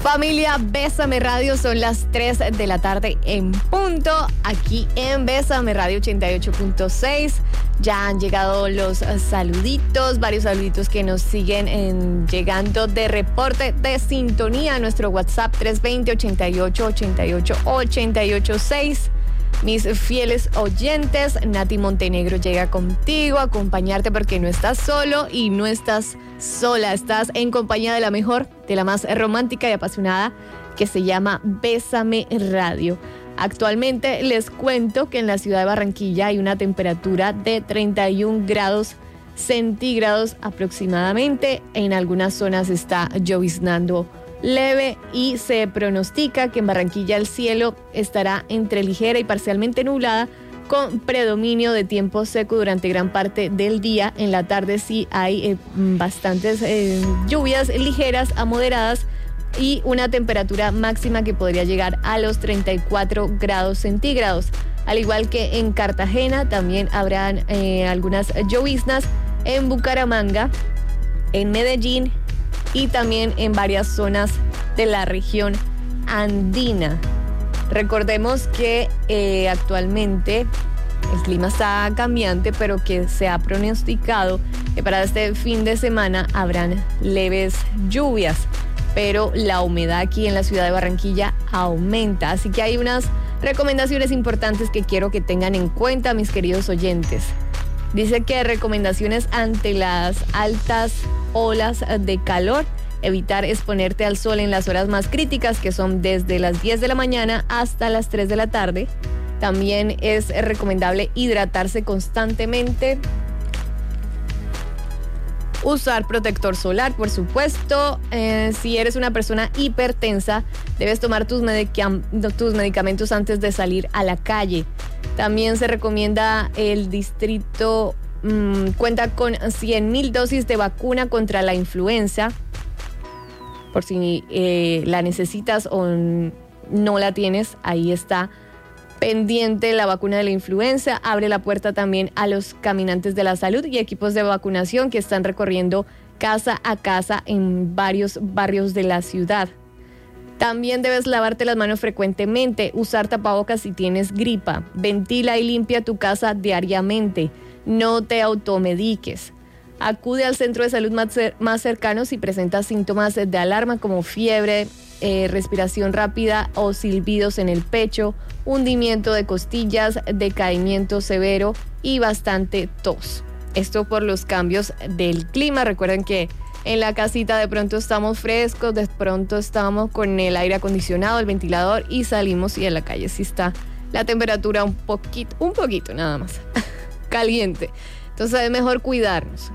Familia Bésame Radio, son las 3 de la tarde en punto, aquí en Bésame Radio 88.6. Ya han llegado los saluditos, varios saluditos que nos siguen llegando de reporte de sintonía a nuestro WhatsApp 320-88-88-886. Mis fieles oyentes, Nati Montenegro llega contigo a acompañarte porque no estás solo y no estás sola. Estás en compañía de la mejor, de la más romántica y apasionada, que se llama Bésame Radio. Actualmente les cuento que en la ciudad de Barranquilla hay una temperatura de 31 grados centígrados aproximadamente. En algunas zonas está lloviznando leve y se pronostica que en Barranquilla el cielo estará entre ligera y parcialmente nublada, con predominio de tiempo seco durante gran parte del día. En la tarde sí hay bastantes lluvias ligeras a moderadas y una temperatura máxima que podría llegar a los 34 grados centígrados. Al igual que en Cartagena, también habrán algunas lloviznas en Bucaramanga, en Medellín y también en varias zonas de la región andina. Recordemos que actualmente el clima está cambiante, pero que se ha pronosticado que para este fin de semana habrán leves lluvias, pero la humedad aquí en la ciudad de Barranquilla aumenta. Así que hay unas recomendaciones importantes que quiero que tengan en cuenta, mis queridos oyentes. Dice que recomendaciones ante las altas olas de calor: evitar exponerte al sol en las horas más críticas, que son desde las 10 de la mañana hasta las 3 de la tarde. También es recomendable hidratarse constantemente. Usar protector solar, por supuesto. Si eres una persona hipertensa, debes tomar tus medicamentos antes de salir a la calle. También se recomienda, el distrito cuenta con 100,000 dosis de vacuna contra la influenza. Por si la necesitas o no la tienes, ahí está pendiente la vacuna de la influenza. Abre la puerta también a los caminantes de la salud y equipos de vacunación que están recorriendo casa a casa en varios barrios de la ciudad. También debes lavarte las manos frecuentemente, usar tapabocas si tienes gripa. Ventila y limpia tu casa diariamente. No te automediques. Acude al centro de salud más cercano si presentas síntomas de alarma como fiebre, respiración rápida o silbidos en el pecho, hundimiento de costillas, decaimiento severo y bastante tos. Esto por los cambios del clima. Recuerden que en la casita de pronto estamos frescos, de pronto estamos con el aire acondicionado, el ventilador, y salimos y en la calle sí está la temperatura un poquito nada más caliente. Entonces es mejor cuidarnos.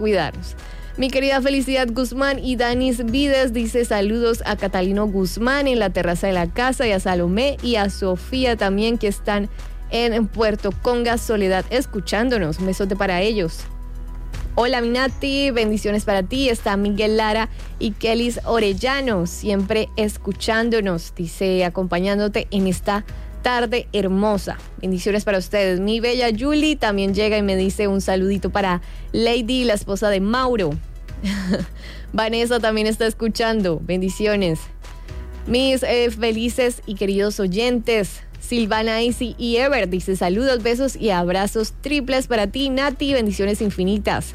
Mi querida Felicidad Guzmán y Danis Vides dice saludos a Catalino Guzmán en la terraza de la casa, y a Salomé y a Sofía también, que están en Puerto Conga, Soledad, escuchándonos. Un besote para ellos. Hola Minati, bendiciones para ti. Está Miguel Lara y Kelis Orellano, siempre escuchándonos, dice, acompañándote en esta tarde hermosa. Bendiciones para ustedes. Mi bella Julie también llega y me dice un saludito para Lady, la esposa de Mauro. Vanessa también está escuchando. Bendiciones. Mis felices y queridos oyentes, Silvana, Isi y Ever, dice saludos, besos y abrazos triples para ti, Nati. Bendiciones infinitas.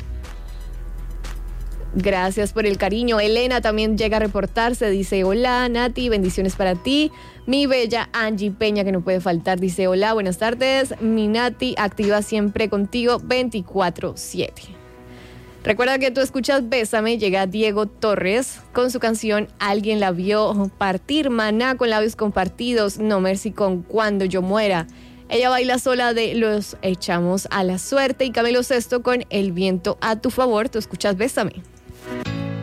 Gracias por el cariño. Elena también llega a reportarse, dice hola Nati, bendiciones para ti. Mi bella Angie Peña, que no puede faltar, dice hola, buenas tardes. Mi Nati, activa siempre contigo 24/7. Recuerda que tú escuchas Bésame. Llega Diego Torres con su canción Alguien la vio partir, Maná con Labios Compartidos, No Mercy con Cuando yo muera. Ella baila sola de Los echamos a la suerte, y Camilo Sesto con El viento a tu favor. Tú escuchas Bésame.